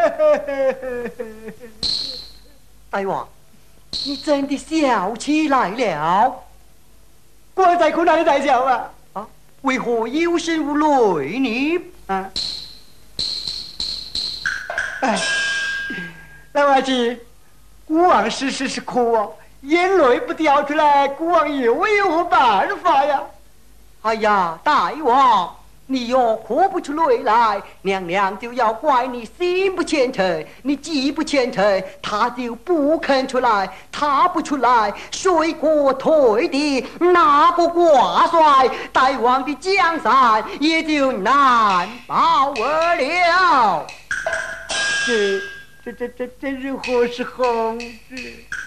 大王，你真的笑起来了？ 我在哭哪里在笑啊？ 啊，为何有声无泪呢？ 啊！哎，老娃子，孤王时时是哭啊，眼泪不掉出来，孤王又有何办法呀？ 哎呀，大王，你若哭不出泪来，娘娘就要怪你心不虔诚。你既不虔诚，他就不肯出来，他不出来，水过退的那个挂帅，大王的江山也就难保了。 这是何时好事？